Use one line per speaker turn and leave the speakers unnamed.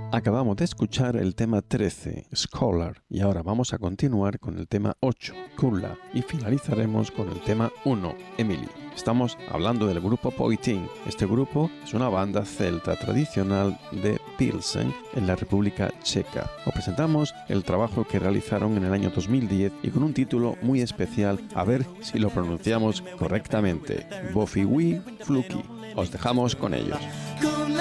Acabamos de escuchar el tema 13, Scholar, y ahora vamos a continuar con el tema 8, Kulla, y finalizaremos con el tema 1, Emily. Estamos hablando del grupo Poitín. Este grupo es una banda celta tradicional de Pilsen, en la República Checa. Os presentamos el trabajo que realizaron en el año 2010 y con un título muy especial, a ver si lo pronunciamos correctamente, Bofiwi Fluki. Os dejamos con ellos.